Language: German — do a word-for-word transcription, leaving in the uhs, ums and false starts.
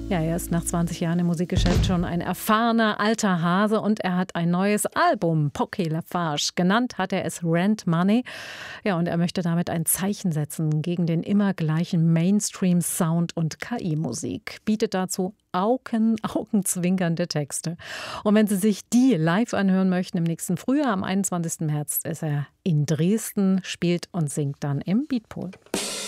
Ja, er ist nach zwanzig Jahren im Musikgeschäft schon ein erfahrener alter Hase und er hat ein neues Album, Poké Lafarge. Genannt hat er es Rent Money. Ja, und er möchte damit ein Zeichen setzen gegen den immer gleichen Mainstream-Sound und K I-Musik. Bietet dazu Augen, augenzwinkernde Texte. Und wenn Sie sich die live anhören möchten, im nächsten Frühjahr, am einundzwanzigsten März, ist er in Dresden, spielt und singt dann im Beatpol.